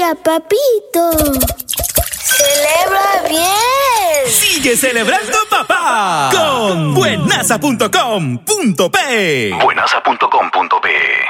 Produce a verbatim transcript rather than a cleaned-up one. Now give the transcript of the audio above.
Mira, papito. ¡Celebra bien! ¡Sigue celebrando, papá! Con buenaza punto com punto pe. buenaza punto com punto pe